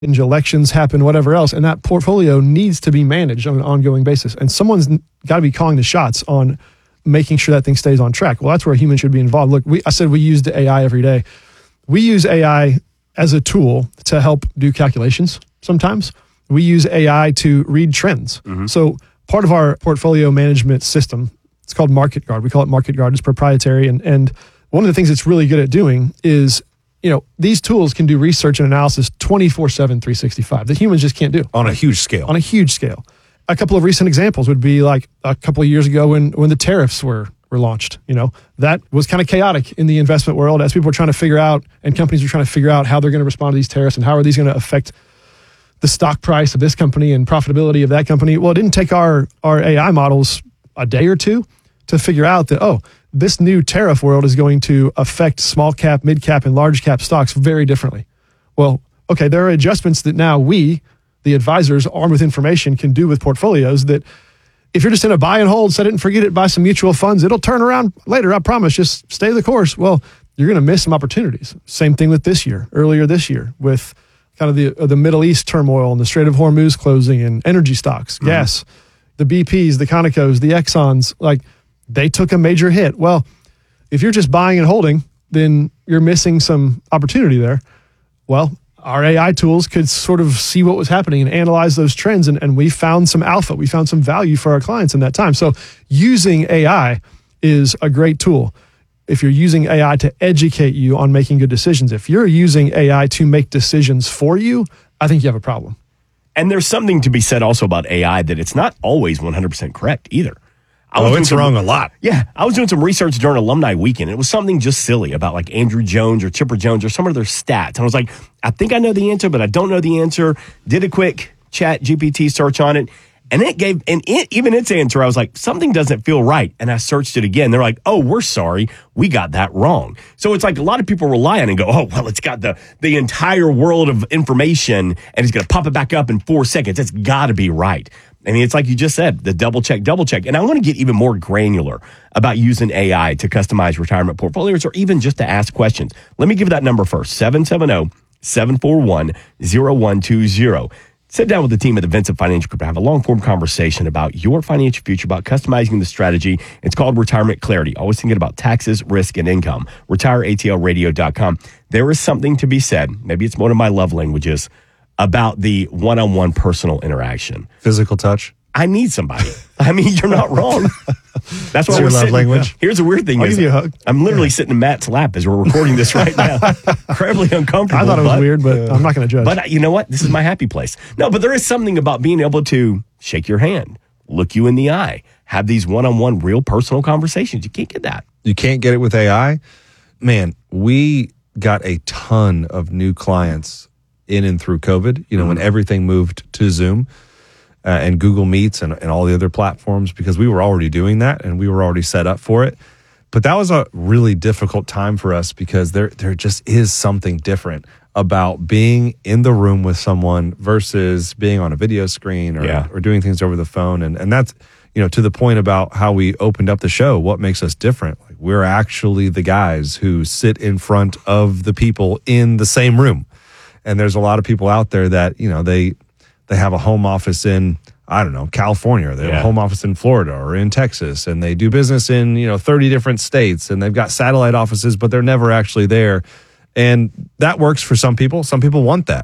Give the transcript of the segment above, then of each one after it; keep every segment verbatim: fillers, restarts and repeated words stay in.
elections happen, whatever else, and that portfolio needs to be managed on an ongoing basis. And someone's got to be calling the shots on making sure that thing stays on track. Well, that's where a human should be involved. Look, we, I said we use the A I every day. We use A I as a tool to help do calculations sometimes. We use A I to read trends. Mm-hmm. So part of our portfolio management system, it's called Market Guard. We call it Market Guard. It's proprietary. And, and one of the things it's really good at doing is, you know, these tools can do research and analysis twenty-four seven, three sixty-five that humans just can't do. On a huge scale. On a huge scale. A couple of recent examples would be like a couple of years ago when, when the tariffs were, were launched. You know, that was kind of chaotic in the investment world as people were trying to figure out, and companies were trying to figure out how they're going to respond to these tariffs and how are these going to affect the stock price of this company and profitability of that company. Well, it didn't take our, our A I models a day or two to figure out that, oh, this new tariff world is going to affect small cap, mid cap, and large cap stocks very differently. Well, okay, there are adjustments that now we, the advisors armed with information, can do with portfolios that if you're just in a buy and hold, set it and forget it, buy some mutual funds, it'll turn around later, I promise, just stay the course. Well, you're going to miss some opportunities. Same thing with this year, earlier this year, with kind of the uh, the Middle East turmoil and the Strait of Hormuz closing and energy stocks, mm-hmm. gas, the B Ps, the Conocos, the Exxons, like they took a major hit. Well, if you're just buying and holding, then you're missing some opportunity there. Well, our A I tools could sort of see what was happening and analyze those trends, and, and we found some alpha. We found some value for our clients in that time. So using A I is a great tool if you're using A I to educate you on making good decisions. If you're using A I to make decisions for you, I think you have a problem. And there's something to be said also about A I that it's not always one hundred percent correct either. I oh, was it's some, wrong a lot. Yeah. I was doing some research during Alumni Weekend. It was something just silly about like Andrew Jones or Chipper Jones or some of their stats. And I was like, I think I know the answer, but I don't know the answer. Did a quick chat G P T search on it. And it gave, and it, even its answer, I was like, something doesn't feel right. And I searched it again. They're like, oh, we're sorry. We got that wrong. So it's like a lot of people rely on it and go, oh, well, it's got the, the entire world of information and it's going to pop it back up in four seconds. It's got to be right. I mean, it's like you just said, the double check, double check. And I want to get even more granular about using A I to customize retirement portfolios or even just to ask questions. Let me give that number first, seven seven zero, seven four one, zero one two zero. Sit down with the team at the Vincent Financial Group and have a long-form conversation about your financial future, about customizing the strategy. It's called Retirement Clarity. Always thinking about taxes, risk, and income. retire A T L radio dot com. There is something to be said, maybe it's one of my love languages, about the one-on-one personal interaction. Physical touch. I need somebody. I mean, you're not wrong. That's why your we're love sitting. language. Here's the weird thing: I'll is give you a hug. I'm literally yeah. sitting in Matt's lap as we're recording this right now. Incredibly uncomfortable. I thought it was but, weird, but uh, I'm not going to judge. But you know what? This is my happy place. No, but there is something about being able to shake your hand, look you in the eye, have these one-on-one, real personal conversations. You can't get that. You can't get it with A I. Man, we got a ton of new clients in and through COVID, you know, mm-hmm. when everything moved to Zoom uh, and Google Meets and, and all the other platforms, because we were already doing that and we were already set up for it. But that was a really difficult time for us because there there just is something different about being in the room with someone versus being on a video screen or, yeah. or doing things over the phone. And, and that's, you know, to the point about how we opened up the show, what makes us different. Like, we're actually the guys who sit in front of the people in the same room. And there's a lot of people out there that, you know, they they have a home office in, I don't know, California, or they have yeah. a home office in Florida or in Texas, and they do business in, you know, thirty different states, and they've got satellite offices, but they're never actually there. And that works for some people. Some people want that.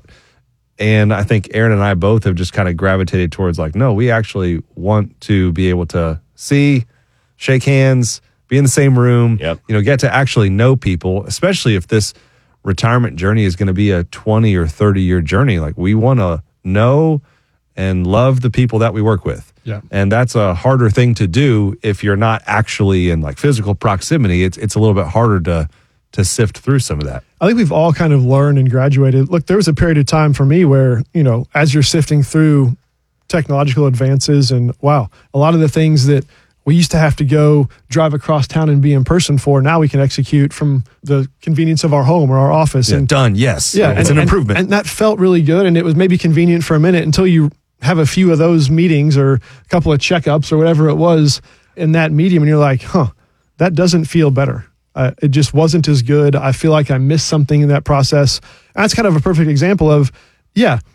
And I think Aaron and I both have just kind of gravitated towards like, no, we actually want to be able to see, shake hands, be in the same room, yep. you know, get to actually know people, especially if this retirement journey is going to be a twenty or thirty year journey. Like, we want to know and love the people that we work with. Yeah. And that's a harder thing to do if you're not actually in like physical proximity. It's it's a little bit harder to to sift through some of that. I think we've all kind of learned and graduated. Look, there was a period of time for me where, you know, as you're sifting through technological advances and wow, a lot of the things that we used to have to go drive across town and be in person for, now we can execute from the convenience of our home or our office. Yeah, and done, yes. Yeah, it's and, an improvement. And, and that felt really good, and it was maybe convenient for a minute until you have a few of those meetings or a couple of checkups or whatever it was in that medium, and you're like, huh, that doesn't feel better. Uh, it just wasn't as good. I feel like I missed something in that process. And that's kind of a perfect example of, Yeah.